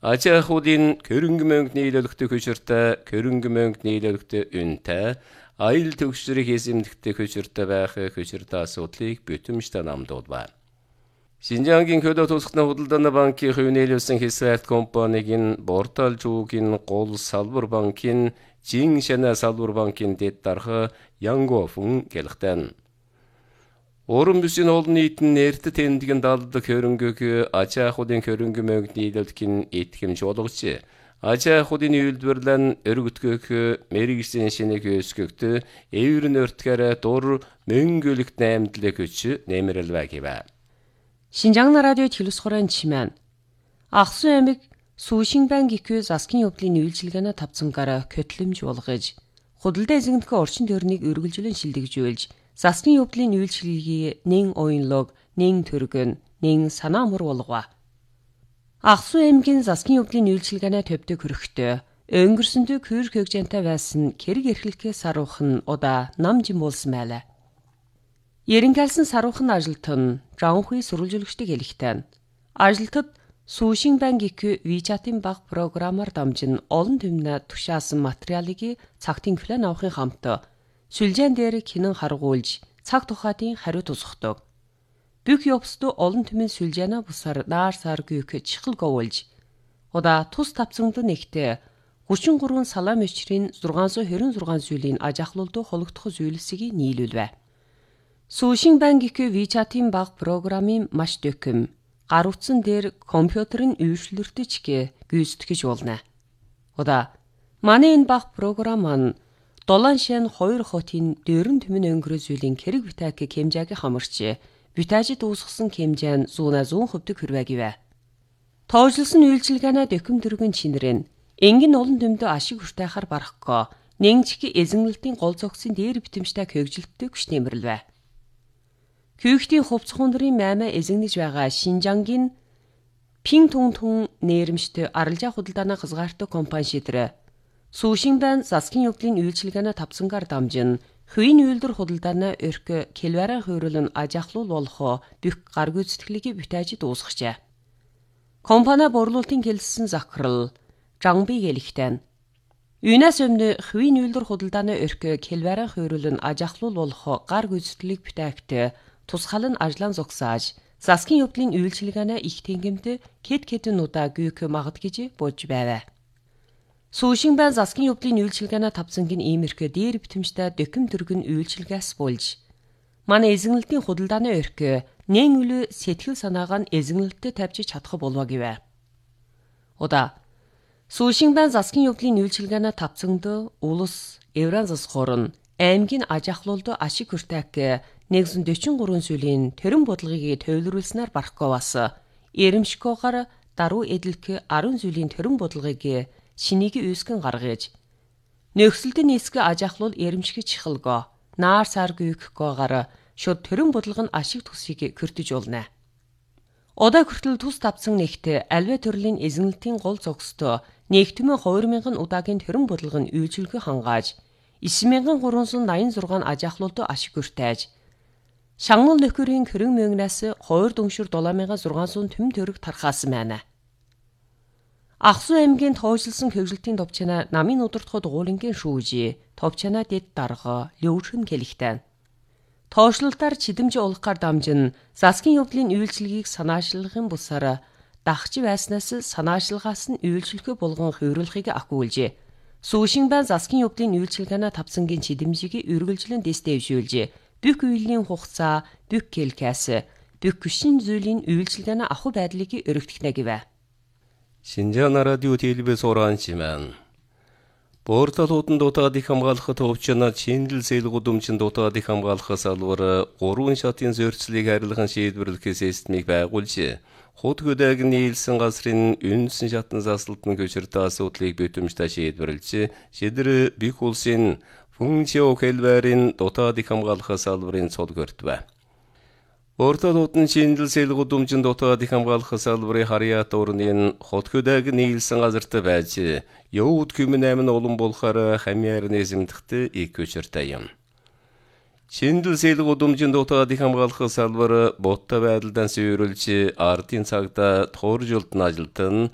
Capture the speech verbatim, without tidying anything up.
Ажаахуудын хөрөнгө мөнгө нийлүүлэгтэй хүчиртэй, хөрөнгө мөнгө нийлүүлэгтэй үнэтэй, аял төгсрийг эзэмдэгтэй хүчиртэй байх хүчиртэй асуудлыг бүтэмжтэй намдууд байна. Шинжаангийн хөдөө тусганы худалдааны банкын хувь нийлүүлсэн Хисайт компанийн Бортал жуугийн гол салбар банкын Жин Шана салбар банкын дэд дарга Янгофун гэлхтэн. Орон бүсийн олон нийтийн нэрт тэмдгэн далдаг хөрөнгөг ажаахуудын хөрөнгө мөнгө нийлүүлэхин итгэмж болгож, ажаахуудын үйлдвэрлэн өргөтгөх мэрэгжлийн шинийг өсгөхт эвэр нөртгөр дур мөнгөлөгт наймдлыг хүч нэмэрлвэ гэвэ. Шинжаан радио телевизхорын чимэн Ахсу аймаг Сүүшинбан гихүү засгийн явдлын үйлчилгээний тавцангаараа көтлөмж болгож, худалдаа эзэмдэх орчин тойрныг өргөлжлөн шилдэгжүүлж, засгийн явдлын үйлчилгээг нэн оюнлог, нэн төргөн, нэн санаамур болгоо. Ахсу аймгийн засгийн явдлын үйлчилгээний төвдөг хөрөхтөө өнгөрсөндөө хөр хөгжөнтэй байсан хэрэг эрхлэхээс саруухан удаа намжин болсон байлаа. Ерингалсан саруухан ажилтан Раунхуй сурвалжуулагчдыг хэлэхтэн. Ажилтад Сүүшинбан гихүү WeChat-ийн баг програмаар дамжин олон түмнээ тушаасан материалыг цагтын план авахын хамт сүлжээн дээр хинэн харгуулж цаг тухайтын хариу тусгадаг. Бүх явцд олон түмэн сүлжээнэ бусаар наар саргүйх чихэл говуулж. Удаа тус тавцангд нэгтээ гурван гурван салаам өчрийн зургаан хорин зургаан зүйлийн ажахлуулд хологдох зүйлсийг нийлүүлвэ. Сүүшинбан гихүү WeChat-ийн баг програмын маш дөкөм гар утсан дээр компьютерын үйлчлэлтэж гүйцэтгэж болно. Удаа манай энэ баг програм маань долоон шин хоёр хотын дөрөн түмэн өнгөрөө зүйлийн хэрэг битаак хэмжээг хамарч битаажид уусгасан хэмжээ нь зүүнэ зүүн хөвдөг хүрвэгэвэ. Тоожлсон үйлчилгээнэ дөкөм дөргөн чинэрэн энгийн олон төмдөө ашиг хүртэхаар барахгүй нэгжих эзэнгэлтийн гол зогсын дээр битэмжтэй хөгжилттэй хүч нэмэрлвэ. Хүүхдийн хувцас хундрын маймаа эзэгнэж байгаа Шинжаангийн Пин Тун Тун нэрмжтэй аралжаа худалдааны хязгаартай компани шийдрэ. Сүүшинбан засгийн явдлын үйлчилгээний тавцангаар дамжин хувийн үйлдвэр худалдааны өрх Келваран хөрөлн ажахлуул болох бүх гар гүйцэтгэлийг битаажид уусгачаа. Компани борлуулалтын хэлсэн захирал Жангби гэлэхтэн. Юунаас өмнө хувийн үйлдвэр худалдааны өрх Келваран хөрөлн ажахлуул болох гар гүйцэтгэлийг битаагт тусгал нь ажлан зогсааж, засгийн явдлын үйлчилгээний их тэнгэмд хэд хэдэн удаа гүйх магад гэж бууж байваа. Сүүшинбан засгийн явдлын үйлчилгээний тавцангийн иймэрхүү дээр битэмжтэй дөкөм төргөн үйлчилгээс болж, манай эзэнгэлтийн худалдааны өрх нэн үлэ сэтгэл санааг нь эзэнгэлтэд тавьж чадах болов гэвэ. Удаа Сүүшинбан засгийн явдлын үйлчилгээний тавцанд улс Евран засгуурн аймгийн ажахлуулд ашиг хүртээх нэгэн дөчөн гурван сүлийн төрөн бодлогыг төвлөрүүлснээр барахгүй бас Эремшкогоор даруй эдлэх арван сүлийн төрөн бодлогыг шинийг үүсгэн гаргаж нөхцөлтийн нисгэ ажахлуул эремшгэ чихэлгоо наар сар гүйхгүйгээр шууд төрөн бодлого нь ашиг тусыг көртөж болно. Удаа хүртэл тус тавцан нэгт альва төрлийн эзэнэлтийн гол зогсдоо нэгтмэн хоёр мянган удаагийн төрөн бодлого нь үйлчилгээ хангааж девять мянган гурван сая восемьдесят шесть ажахлуулд ашиг хүртээж Шангал нөхөрийн хөрөнгө мөнгнээс хоёр дүншир долоо мянган зургаан сая төм төрөг тархаасан байна. Ахсу аймгийн тоожлсон хөгжилтийн товчана намын удирдахад гуулингийн шүүжи, товчана дэд дарга, лөвшин хэлэхтэн. Тоошлолтоор чидэмж уулгахаар дамжин засгийн явдлын үйлчилгээг санаачлагын бусаар дагч байснаас санаачлагаас нь үйлчлэхэ болгон хувирлахыг ахиулжээ. Сүүшинбан засгийн явдлын үйлчилгээний тавцангийн чидэмжийг үргэлжлэн дэстэвшүүлжээ. Бүх үеийн хугацаа, бүх келкэс, бүх гүшин зүйлийн үйлчилгээний ахуй байдлыг өргөдөхнэ гэвэ. Шинжаан радио телевиз уран чимэн. Борталуудын дутаадыг хамгаалахад төвчнө чиндэл сэл гудамжинд дутаадыг хамгаалах салбар гурван шатын зөрчлийг харилцан шийдвэрлэх системийг байгуулж, худ хөдөг нийлсэн газрын үнсэн шатан засалтын хүчиртэй асуудлыг бүтэмжтэй шийдвэрлэж, шийдвэр бих улсын Функцио Келварин дутаадыг хамгаалах салбарын цол гөртвэ. Борталуудын чиндэл сэл гудамжинд дутаадыг хамгаалах салбарын харьяат орнын худ хөдөг нийлсэн газарт байж, Явуд күмэн амин олон болохоор хамьяар нээзэмдэхтэй их хүчиртэй юм. Чиндэл сэл гудамжинд дутаадыг хамгаалах салбар ботта байдалдан сүйрүүлж, ардын цагта тохиоржуултын ажилтан